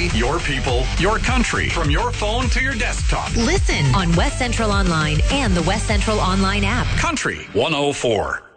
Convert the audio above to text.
city, your people, your country. From your phone to your desktop. Listen on West Central Online and the West Central Online app. Country 104.